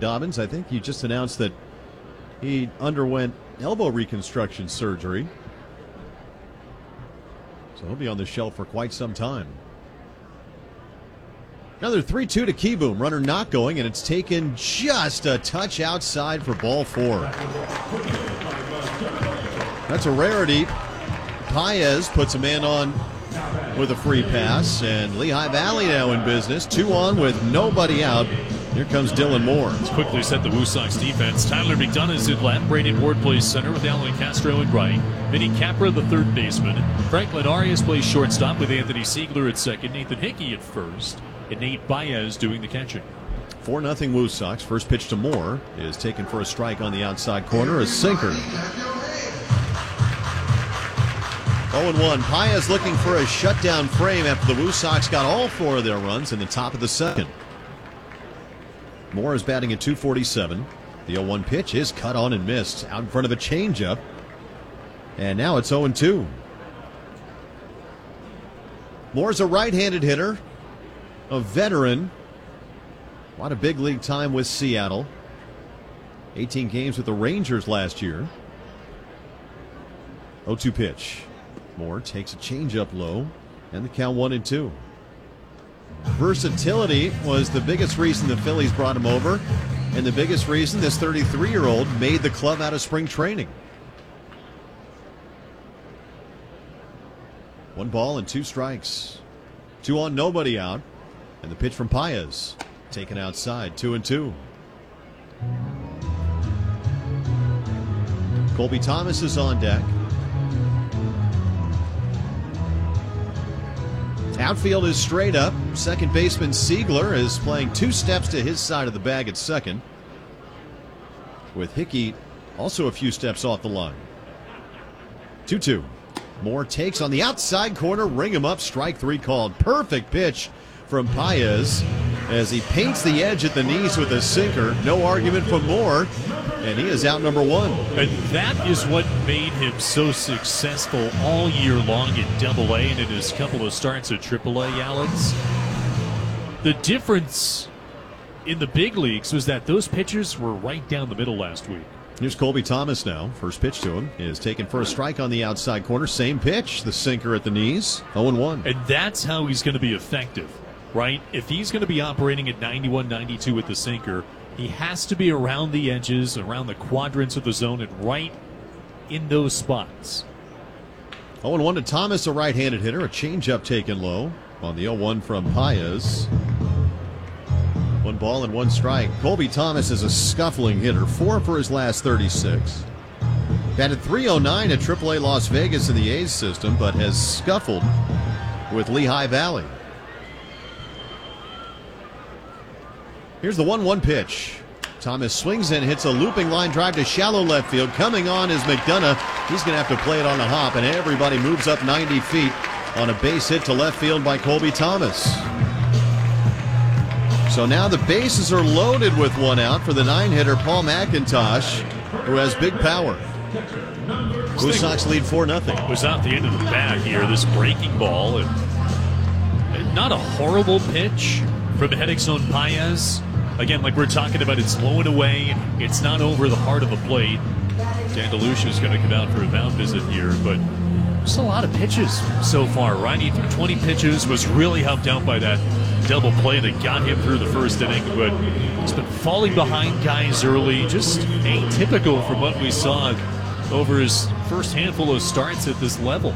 Dobbins. I think you just announced that he underwent elbow reconstruction surgery. So he'll be on the shelf for quite some time. Another 3-2 to Kieboom. Runner not going, and it's taken just a touch outside for ball 4. That's a rarity. Paez puts a man on with a free pass, and Lehigh Valley now in business. 2 on with nobody out. Here comes Dylan Moore. Let's quickly set the Woo Sox defense. Tyler McDonough is in left. Braden Ward plays center with Alan Castro in right. Vinny Capra, the third baseman. Franklin Arias plays shortstop with Anthony Siegler at second. Nathan Hickey at first. And Nate Baez doing the catching. 4-0 Woo Sox. First pitch to Moore is taken for a strike on the outside corner. A sinker. 0-1. Paez looking for a shutdown frame after the Woo Sox got all 4 of their runs in the top of the second. Moore is batting at .247. The 0-1 pitch is cut on and missed out in front of a changeup. And now it's 0-2. Moore's a right-handed hitter, a veteran. A lot of big league time with Seattle. 18 games with the Rangers last year. 0-2 pitch. Moore takes a changeup low, and the count 1-2. Versatility was the biggest reason the Phillies brought him over, and the biggest reason this 33-year-old made the club out of spring training. 1 ball and 2 strikes. 2 on, nobody out. And the pitch from Paez taken outside. 2-2. Colby Thomas is on deck. Outfield is straight up. Second baseman Siegler is playing 2 steps to his side of the bag at second, with Hickey also a few steps off the line. 2-2. Moore takes on the outside corner. Ring him up. Strike 3 called. Perfect pitch from Paez as he paints the edge at the knees with a sinker. No argument from Moore, and he is out number 1. And that is what made him so successful all year long in Double-A and in his couple of starts at Triple-A, Alex. The difference in the big leagues was that those pitchers were right down the middle last week. Here's Colby Thomas now. First pitch to him is taken for a strike on the outside corner. Same pitch, the sinker at the knees. 0-1. And that's how he's going to be effective, right? If he's going to be operating at 91, 92 with the sinker, he has to be around the edges, around the quadrants of the zone, and right in those spots. 0-1 to Thomas, a right-handed hitter. A changeup taken low on the 0-1 from Paez. 1 ball and 1 strike. Colby Thomas is a scuffling hitter. 4 for his last 36. Batted .309 at AAA Las Vegas in the A's system, but has scuffled with Lehigh Valley. Here's the 1-1 pitch. Thomas swings and hits a looping line drive to shallow left field. Coming on is McDonough. He's going to have to play it on a hop, and everybody moves up 90 feet on a base hit to left field by Colby Thomas. So now the bases are loaded with 1 out for the 9-hitter Paul McIntosh, who has big power. Blue Sox lead 4-0. Was out the end of the bat here, this breaking ball. And not a horrible pitch from Hedixon Paez. Again, like we're talking about, it's low and away. It's not over the heart of the plate. Dan DeLucia is going to come out for a mound visit here, but just a lot of pitches so far, right? He threw 20 pitches, was really helped out by that double play that got him through the first inning, but he's been falling behind guys early, just atypical from what we saw over his first handful of starts at this level.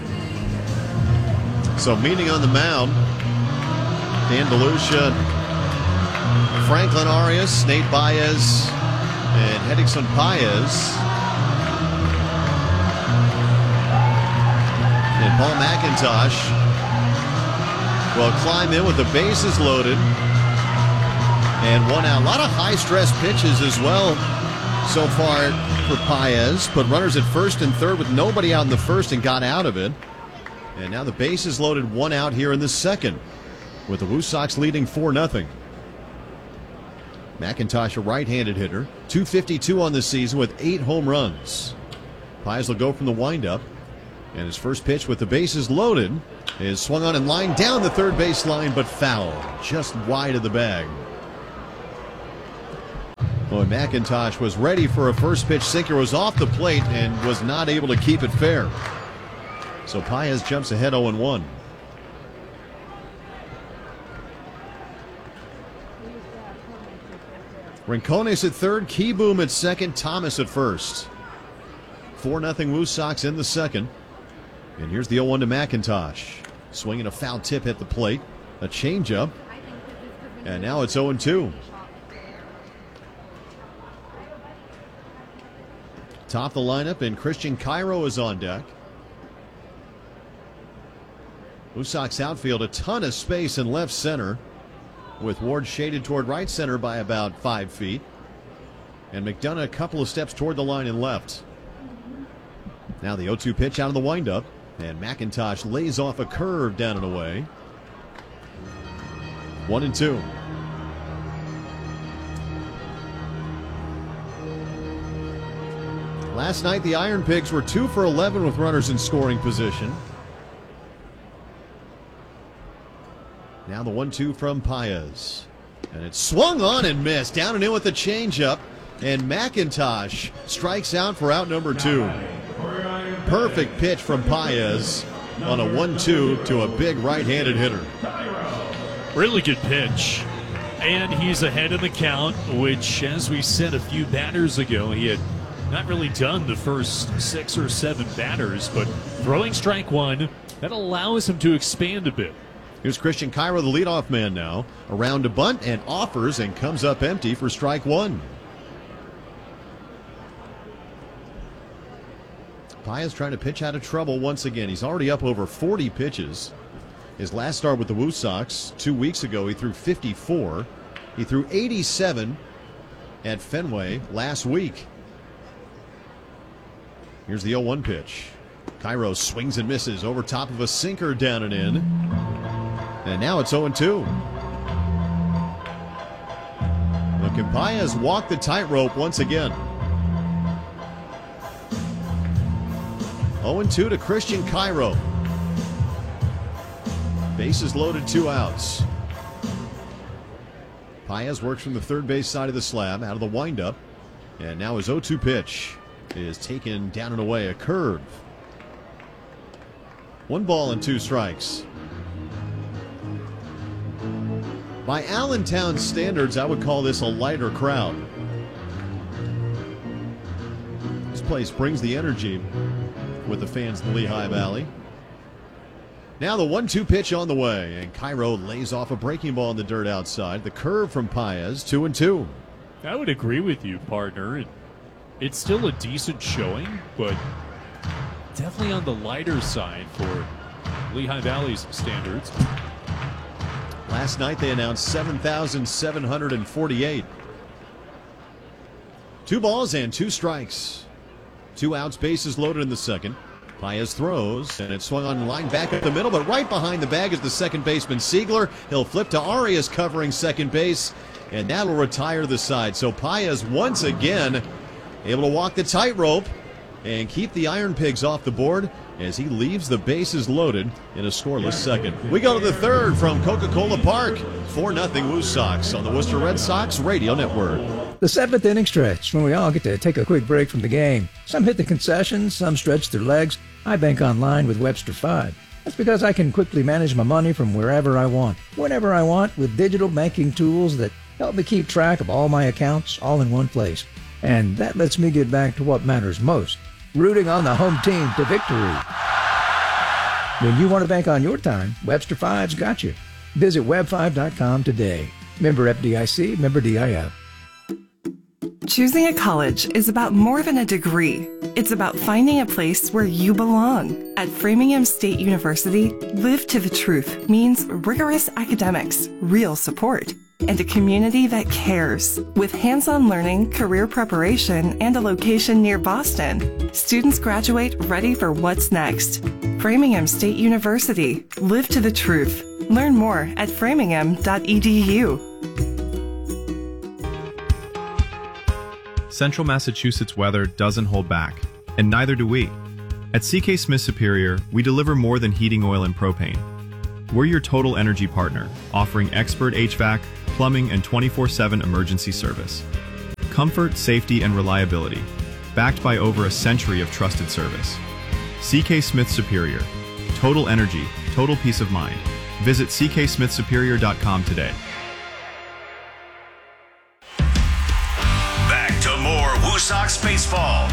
So meeting on the mound, Dan DeLucia, Franklin Arias, Nate Baez, and Hedixon Paez. And Paul McIntosh will climb in with the bases loaded and 1 out. A lot of high-stress pitches as well so far for Paez. Put runners at first and third with nobody out in the first and got out of it. And now the bases loaded, 1 out here in the second, with the Woo Sox leading 4-0. McIntosh, a right-handed hitter, .252 on the season with 8 home runs. Paez will go from the windup. And his first pitch with the bases loaded is swung on and lined down the third base line, but foul, just wide of the bag. Oh, and McIntosh was ready for a first pitch sinker, was off the plate and was not able to keep it fair. So Paez jumps ahead 0-1. Rincones at third, Kieboom at second, Thomas at first. 4-0 Woo Sox in the second. And here's the 0-1 to McIntosh. Swinging a foul tip at the plate. A changeup. And now it's 0-2. Top the lineup, and Christian Cairo is on deck. Woo Sox outfield, a ton of space in left center, with Ward shaded toward right center by about 5 feet. And McDonough a couple of steps toward the line in left. Now the 0-2 pitch out of the windup, and McIntosh lays off a curve down and away. 1-2. Last night the Iron Pigs were 2 for 11 with runners in scoring position. Now the 1-2 from Paez. And it's swung on and missed. Down and in with the changeup. And McIntosh strikes out for out number 2. Perfect pitch from Paez on a 1-2 to a big right-handed hitter. Really good pitch. And he's ahead in the count, which, as we said a few batters ago, he had not really done the first 6 or 7 batters, but throwing strike one, that allows him to expand a bit. Here's Christian Cairo, the leadoff man now. Around to bunt and offers and comes up empty for strike one. Paez trying to pitch out of trouble once again. He's already up over 40 pitches. His last start with the Woo Sox 2 weeks ago, he threw 54. He threw 87 at Fenway last week. Here's the 0-1 pitch. Cairo swings and misses over top of a sinker down and in. And now it's 0-2. But can Paez walk the tightrope once again? 0-2 to Christian Cairo. Bases loaded, 2 outs. Paez works from the third base side of the slab, out of the windup. And now his 0-2 pitch is taken down and away, a curve. 1 ball and 2 strikes. By Allentown standards, I would call this a lighter crowd. This place brings the energy with the fans in the Lehigh Valley. Now the 1-2 pitch on the way, and Cairo lays off a breaking ball in the dirt outside. The curve from Paez, 2-2. I would agree with you, partner. It's still a decent showing, but definitely on the lighter side for Lehigh Valley's standards. Last night they announced 7,748. 2 balls and 2 strikes. 2 outs, bases loaded in the second. Paez throws, and it's swung on line back up the middle, but right behind the bag is the second baseman, Siegler. He'll flip to Arias covering second base, and that'll retire the side. So Paez once again able to walk the tightrope and keep the Iron Pigs off the board as he leaves the bases loaded in a scoreless second. We go to the third from Coca-Cola Park. 4-0 Woo Sox on the Worcester Red Sox Radio Network. The 7th inning stretch, when we all get to take a quick break from the game. Some hit the concessions, some stretch their legs. I bank online with Webster 5. That's because I can quickly manage my money from wherever I want, whenever I want, with digital banking tools that help me keep track of all my accounts all in one place. And that lets me get back to what matters most, rooting on the home team to victory. When you want to bank on your time, Webster 5's got you. Visit web5.com today. Member FDIC, member DIF. Choosing a college is about more than a degree. It's about finding a place where you belong. At Framingham State University, Live to the Truth means rigorous academics, real support, and a community that cares. With hands-on learning, career preparation, and a location near Boston, students graduate ready for what's next. Framingham State University, Live to the Truth. Learn more at framingham.edu. Central Massachusetts weather doesn't hold back, and neither do we. At CK Smith Superior, we deliver more than heating oil and propane. We're your total energy partner, offering expert HVAC, plumbing, and 24/7 emergency service. Comfort, safety, and reliability, backed by over a century of trusted service. CK Smith Superior. Total energy, total peace of mind. Visit cksmithsuperior.com today. Back to more Woo Sox baseball.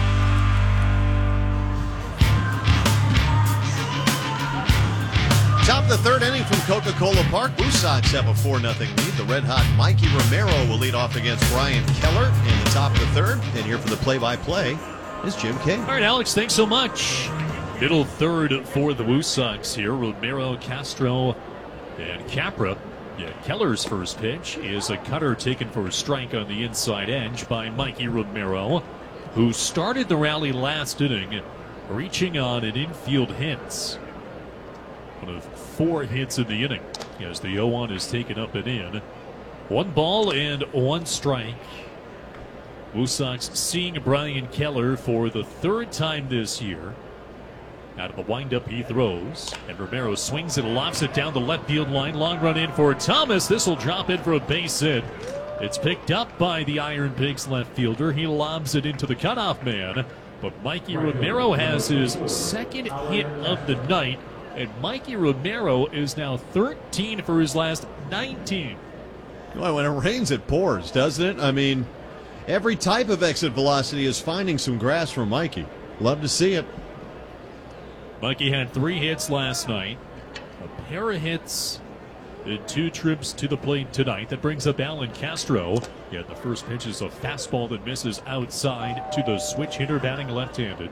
Top of the third inning from Coca-Cola Park. Woo Sox have a 4-0 lead. The red-hot Mikey Romero will lead off against Brian Keller in the top of the third. And here for the play-by-play is Jim King. All right, Alex, thanks so much. Middle third for the Woo Sox here. Romero, Castro, and Capra. Yeah, Keller's first pitch is a cutter taken for a strike on the inside edge by Mikey Romero, who started the rally last inning, reaching on an infield hit. One of 4 hits in the inning as the 0-1 is taken up and in. 1 ball and 1 strike. Woo Sox seeing Brian Keller for the 3rd time this year. Out of the windup he throws, and Romero swings and lofts it down the left field line. Long run in for Thomas. This will drop in for a base hit. It's picked up by the Iron Pigs left fielder. He lobs it into the cutoff man, but Mikey Romero has his 2nd hit of the night. And Mikey Romero is now 13 for his last 19. Well, when it rains, it pours, doesn't it? I mean, every type of exit velocity is finding some grass from Mikey. Love to see it. Mikey had 3 hits last night, a pair of hits in 2 trips to the plate tonight. That brings up Alan Castro. Yeah, the first pitch is a fastball that misses outside to the switch hitter batting left-handed.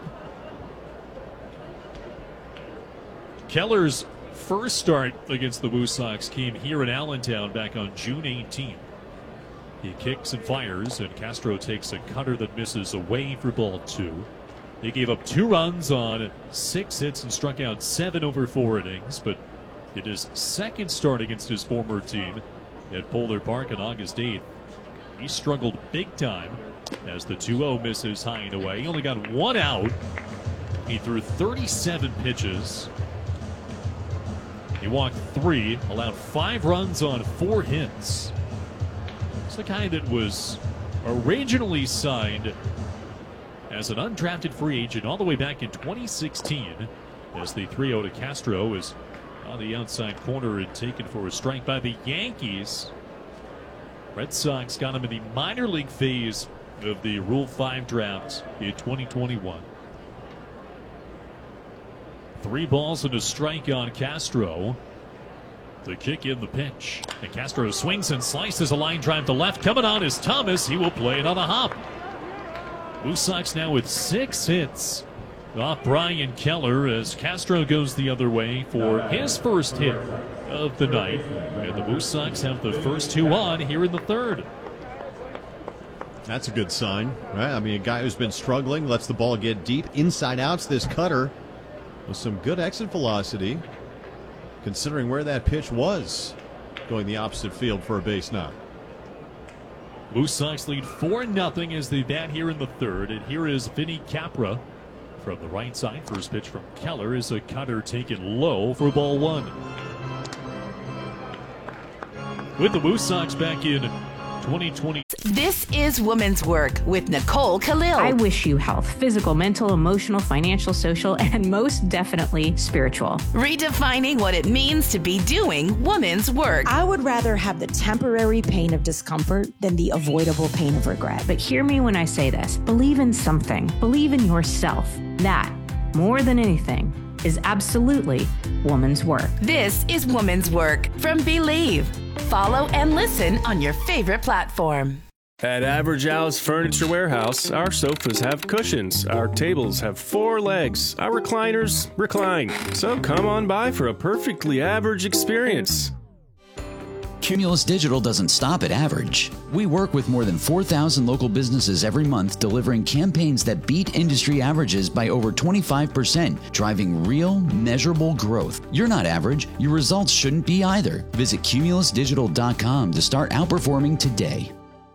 Keller's first start against the Woo Sox came here in Allentown back on June 18th. He kicks and fires, and Castro takes a cutter that misses away for ball 2. He gave up 2 runs on 6 hits and struck out 7 over 4 innings, but in his 2nd start against his former team at Polar Park on August 8th, he struggled big time as the 2-0 misses high and away. He only got 1 out. He threw 37 pitches. He walked 3, allowed 5 runs on 4 hits. It's the guy that was originally signed as an undrafted free agent all the way back in 2016 as the 3-0 to Castro is on the outside corner and taken for a strike by the Yankees. Red Sox got him in the minor league phase of the Rule 5 draft in 2021. 3 balls and a strike on Castro. The kick in the pitch. And Castro swings and slices a line drive to left. Coming on is Thomas. He will play it on a hop. Woo Sox now with 6 hits off Brian Keller as Castro goes the other way for his first hit of the night. And the Woo Sox have the first 2 on here in the 3rd. That's a good sign, right? I mean, a guy who's been struggling lets the ball get deep. Inside outs, this cutter with some good exit velocity, considering where that pitch was, going the opposite field for a base knock. Woo Sox lead 4-0 as they bat here in the 3rd. And here is Vinny Capra from the right side. First pitch from Keller is a cutter taken low for ball 1. With the Woo Sox back in 2020. This is Women's Work with Nicole Khalil. I wish you health, physical, mental, emotional, financial, social, and most definitely spiritual. Redefining what it means to be doing women's work. I would rather have the temporary pain of discomfort than the avoidable pain of regret. But hear me when I say this. Believe in something. Believe in yourself. That, more than anything, is absolutely woman's work. This is Women's Work from Believe. Follow and listen on your favorite platform. At Average Al's Furniture Warehouse, our sofas have cushions, our tables have 4 legs, our recliners recline. So come on by for a perfectly average experience. Cumulus Digital doesn't stop at average. We work with more than 4,000 local businesses every month, delivering campaigns that beat industry averages by over 25%, driving real, measurable growth. You're not average. Your results shouldn't be either. Visit cumulusdigital.com to start outperforming today.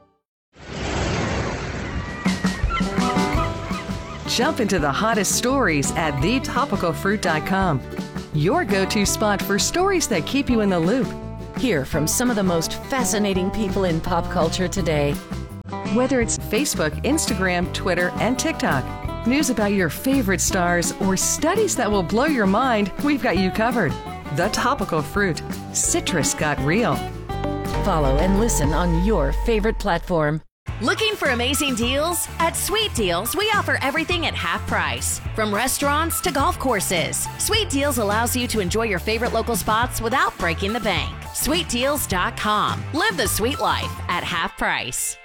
Jump into the hottest stories at thetopicalfruit.com. Your go-to spot for stories that keep you in the loop. Hear from some of the most fascinating people in pop culture today. Whether it's Facebook, Instagram, Twitter, and TikTok, news about your favorite stars, or studies that will blow your mind, we've got you covered. The Topical Fruit. Citrus got real. Follow and listen on your favorite platform. Looking for amazing deals? At Sweet Deals, we offer everything at half price. From restaurants to golf courses, Sweet Deals allows you to enjoy your favorite local spots without breaking the bank. SweetDeals.com. Live the sweet life at half price.